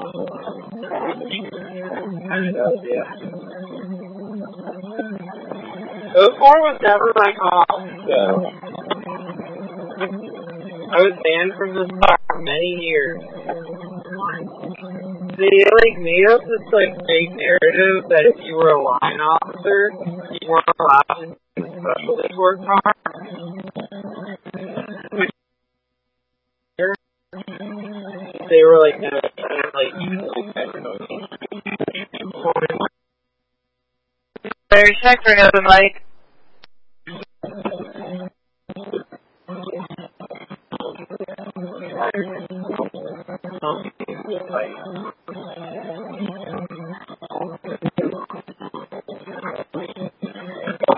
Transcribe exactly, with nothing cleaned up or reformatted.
Kind of, yeah. O four was never my call, so I was banned from this bar for many years. They like made up this like fake narrative that if you were a line officer, you weren't allowed to do the specialty work car. They were like, no, like, very check for another mic.